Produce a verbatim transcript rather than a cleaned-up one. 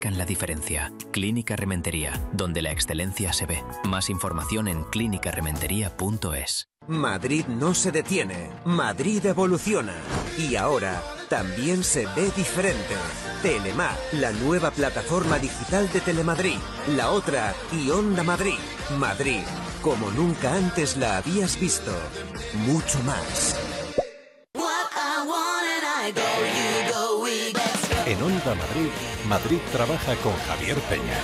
marcan la diferencia. Clínica Rementería, donde la excelencia se ve. Más información en clínica rementería punto es. Madrid no se detiene, Madrid evoluciona. Y ahora también se ve diferente. Telemar, la nueva plataforma digital de Telemadrid. La otra, y Onda Madrid. Madrid, como nunca antes la habías visto. Mucho más. En Onda Madrid, Madrid trabaja con Javier Peña.